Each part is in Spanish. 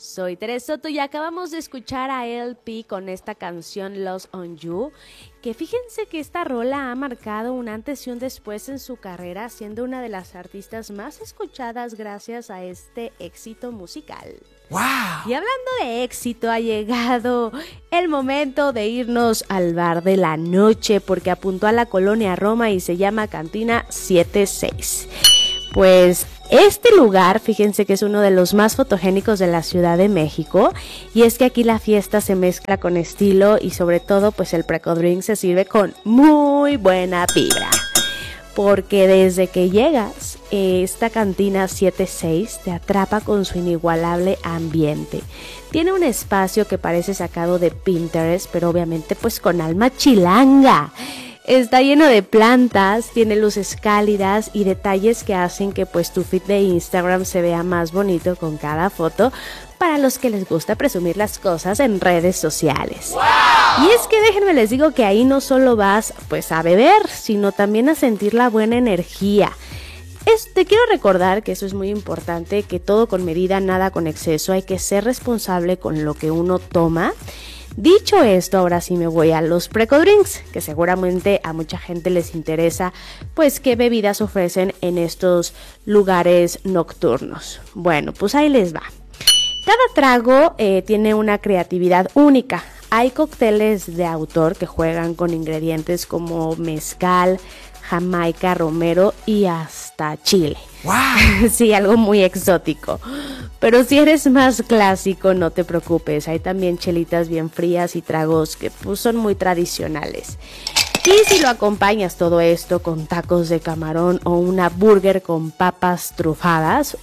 Soy Teresa Soto y acabamos de escuchar a LP con esta canción Lost on You, que fíjense que esta rola ha marcado un antes y un después en su carrera, siendo una de las artistas más escuchadas gracias a este éxito musical. ¡Wow! Y hablando de éxito, ha llegado el momento de irnos al bar de la noche, porque apuntó a la colonia Roma y se llama Cantina 76. Pues este lugar, fíjense que es uno de los más fotogénicos de la Ciudad de México, y es que aquí la fiesta se mezcla con estilo y sobre todo pues el precodrink se sirve con muy buena vibra. Porque desde que llegas, esta Cantina 76 te atrapa con su inigualable ambiente. Tiene un espacio que parece sacado de Pinterest, pero obviamente pues con alma chilanga. Está lleno de plantas, tiene luces cálidas y detalles que hacen que pues tu feed de Instagram se vea más bonito con cada foto, para los que les gusta presumir las cosas en redes sociales. ¡Wow! Y es que déjenme les digo que ahí no solo vas pues a beber, sino también a sentir la buena energía. Te quiero recordar que eso es muy importante, que todo con medida, nada con exceso, hay que ser responsable con lo que uno toma. Dicho esto, ahora sí me voy a los precodrinks, que seguramente a mucha gente les interesa, pues qué bebidas ofrecen en estos lugares nocturnos. Bueno, pues ahí les va. Cada trago tiene una creatividad única. Hay cócteles de autor que juegan con ingredientes como mezcal, jamaica, romero y hasta chile. ¡Wow! Sí, algo muy exótico. Pero si eres más clásico, no te preocupes. Hay también chelitas bien frías y tragos que pues, son muy tradicionales. Y si lo acompañas todo esto con tacos de camarón o una burger con papas trufadas,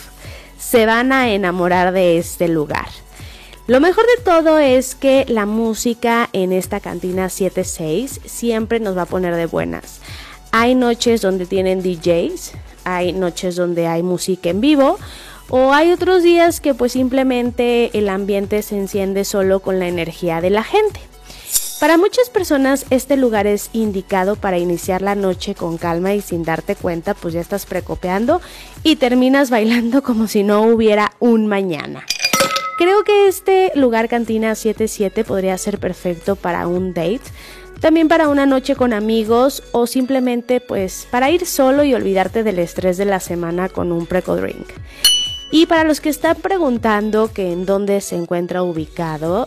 se van a enamorar de este lugar. Lo mejor de todo es que la música en esta Cantina 76 siempre nos va a poner de buenas. Hay noches donde tienen DJs, hay noches donde hay música en vivo, o hay otros días que pues simplemente el ambiente se enciende solo con la energía de la gente. Para muchas personas este lugar es indicado para iniciar la noche con calma y sin darte cuenta pues ya estás precopeando y terminas bailando como si no hubiera un mañana. Creo que este lugar Cantina 77 podría ser perfecto para un date, también para una noche con amigos o simplemente pues para ir solo y olvidarte del estrés de la semana con un precodrink. Y para los que están preguntando que en dónde se encuentra ubicado,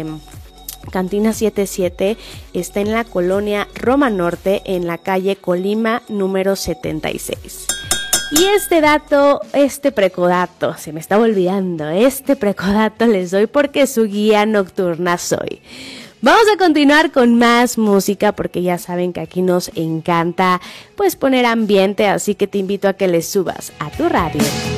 Cantina 77 está en la colonia Roma Norte, en la calle Colima número 76. Y este precodato, se me estaba olvidando, este precodato les doy porque su guía nocturna soy. Vamos a continuar con más música porque ya saben que aquí nos encanta pues poner ambiente, así que te invito a que le subas a tu radio